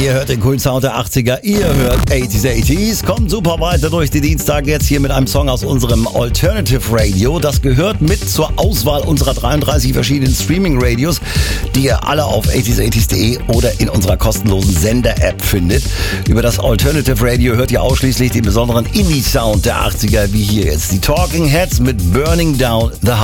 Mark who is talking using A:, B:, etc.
A: Ihr hört den coolen Sound der 80er, ihr hört 80s. Kommt super weiter durch die Dienstag jetzt hier mit einem Song aus unserem Alternative Radio. Das gehört mit zur Auswahl unserer 33 verschiedenen Streaming-Radios, die ihr alle auf 80s80s.de oder in unserer kostenlosen Sender-App findet. Über das Alternative Radio hört ihr ausschließlich den besonderen Indie-Sound der 80er, wie hier jetzt die Talking Heads mit Burning Down the